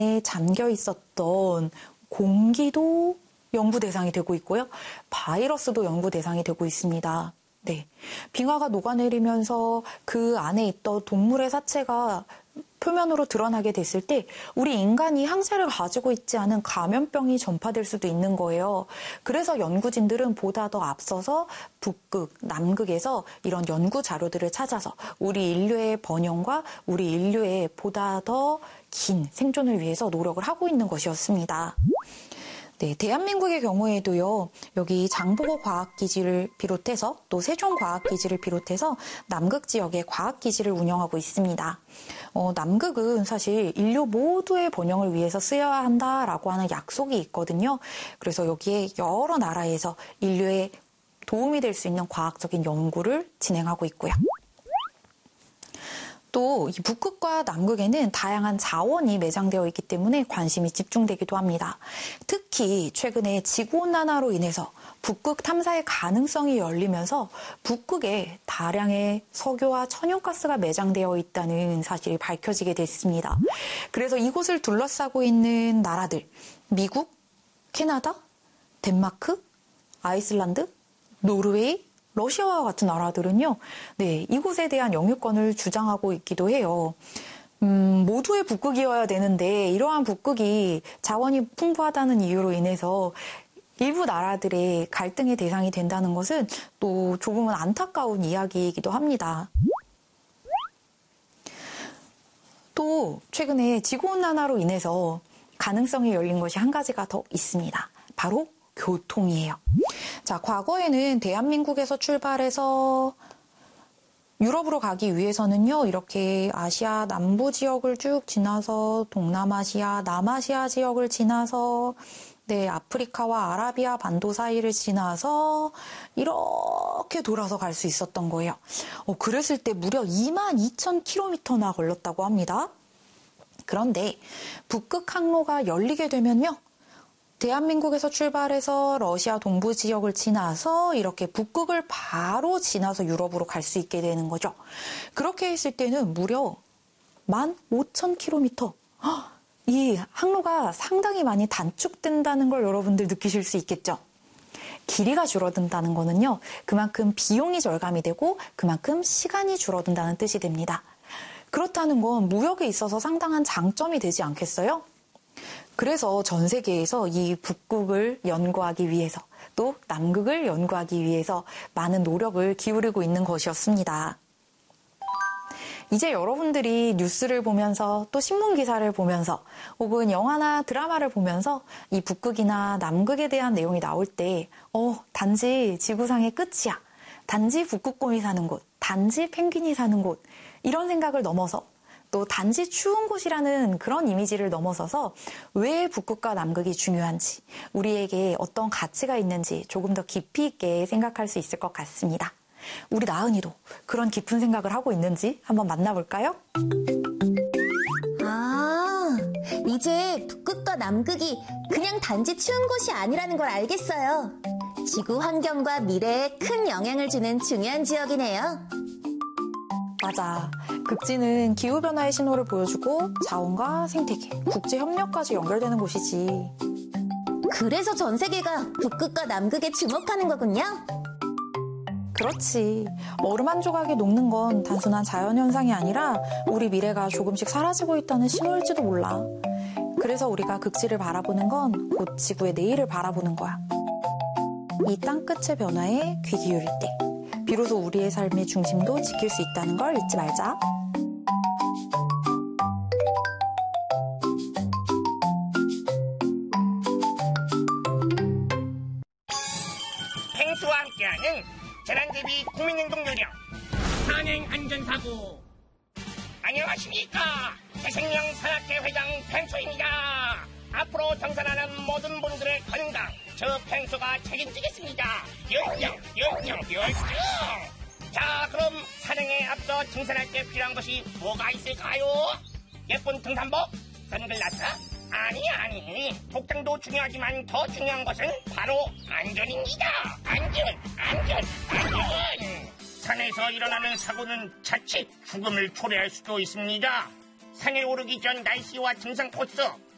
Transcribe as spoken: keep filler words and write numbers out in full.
잠겨 있었던 공기도 연구 대상이 되고 있고요. 바이러스도 연구 대상이 되고 있습니다. 네, 빙하가 녹아내리면서 그 안에 있던 동물의 사체가 표면으로 드러나게 됐을 때 우리 인간이 항체를 가지고 있지 않은 감염병이 전파될 수도 있는 거예요. 그래서 연구진들은 보다 더 앞서서 북극, 남극에서 이런 연구 자료들을 찾아서 우리 인류의 번영과 우리 인류의 보다 더 긴 생존을 위해서 노력을 하고 있는 것이었습니다. 네, 대한민국의 경우에도요, 여기 장보고 과학기지를 비롯해서 또 세종과학기지를 비롯해서 남극 지역에 과학기지를 운영하고 있습니다. 어, 남극은 사실 인류 모두의 번영을 위해서 쓰여야 한다라고 하는 약속이 있거든요. 그래서 여기에 여러 나라에서 인류에 도움이 될 수 있는 과학적인 연구를 진행하고 있고요. 또 이 북극과 남극에는 다양한 자원이 매장되어 있기 때문에 관심이 집중되기도 합니다. 특히 최근에 지구온난화로 인해서 북극 탐사의 가능성이 열리면서 북극에 다량의 석유와 천연가스가 매장되어 있다는 사실이 밝혀지게 됐습니다. 그래서 이곳을 둘러싸고 있는 나라들, 미국, 캐나다, 덴마크, 아이슬란드, 노르웨이, 러시아와 같은 나라들은요, 네, 이곳에 대한 영유권을 주장하고 있기도 해요. 음, 모두의 북극이어야 되는데 이러한 북극이 자원이 풍부하다는 이유로 인해서 일부 나라들의 갈등의 대상이 된다는 것은 또 조금은 안타까운 이야기이기도 합니다. 또 최근에 지구온난화로 인해서 가능성이 열린 것이 한 가지가 더 있습니다. 바로 교통이에요. 자, 과거에는 대한민국에서 출발해서 유럽으로 가기 위해서는요, 이렇게 아시아 남부 지역을 쭉 지나서 동남아시아, 남아시아 지역을 지나서 네, 아프리카와 아라비아 반도 사이를 지나서 이렇게 돌아서 갈 수 있었던 거예요. 어, 그랬을 때 무려 이만 이천 킬로미터나 걸렸다고 합니다. 그런데 북극 항로가 열리게 되면요, 대한민국에서 출발해서 러시아 동부 지역을 지나서 이렇게 북극을 바로 지나서 유럽으로 갈 수 있게 되는 거죠. 그렇게 했을 때는 무려 만 오천 킬로미터. 이 항로가 상당히 많이 단축된다는 걸 여러분들 느끼실 수 있겠죠. 길이가 줄어든다는 거는요, 그만큼 비용이 절감이 되고 그만큼 시간이 줄어든다는 뜻이 됩니다. 그렇다는 건 무역에 있어서 상당한 장점이 되지 않겠어요? 그래서 전 세계에서 이 북극을 연구하기 위해서 또 남극을 연구하기 위해서 많은 노력을 기울이고 있는 것이었습니다. 이제 여러분들이 뉴스를 보면서 또 신문 기사를 보면서 혹은 영화나 드라마를 보면서 이 북극이나 남극에 대한 내용이 나올 때 어, 단지 지구상의 끝이야. 단지 북극곰이 사는 곳, 단지 펭귄이 사는 곳, 이런 생각을 넘어서 또 단지 추운 곳이라는 그런 이미지를 넘어서서 왜 북극과 남극이 중요한지, 우리에게 어떤 가치가 있는지 조금 더 깊이 있게 생각할 수 있을 것 같습니다. 우리 나은이도 그런 깊은 생각을 하고 있는지 한번 만나볼까요? 아, 이제 북극과 남극이 그냥 단지 추운 곳이 아니라는 걸 알겠어요. 지구 환경과 미래에 큰 영향을 주는 중요한 지역이네요. 맞아. 극지는 기후변화의 신호를 보여주고 자원과 생태계, 국제협력까지 연결되는 곳이지. 그래서 전 세계가 북극과 남극에 주목하는 거군요? 그렇지. 얼음 한 조각이 녹는 건 단순한 자연현상이 아니라 우리 미래가 조금씩 사라지고 있다는 신호일지도 몰라. 그래서 우리가 극지를 바라보는 건 곧 지구의 내일을 바라보는 거야. 이 땅끝의 변화에 귀 기울일 때 비로소 우리의 삶의 중심도 지킬 수 있다는 걸 잊지 말자. 펭수와 함께하는 재난대비 국민행동 요령 산행안전사고. 안녕하십니까, 새생명 산악회 회장 펭수입니다. 앞으로 등산하는 모든 분들의 건강 저 펭수가 책임지겠습니다. 영영 영영 영영. 자, 그럼 산행에 앞서 등산할 때 필요한 것이 뭐가 있을까요? 예쁜 등산복? 선글라스? 아니 아니, 복장도 중요하지만 더 중요한 것은 바로 안전입니다. 안전 안전 안전. 산에서 일어나는 사고는 자칫 죽음을 초래할 수도 있습니다. 산에 오르기 전 날씨와 등산 코스,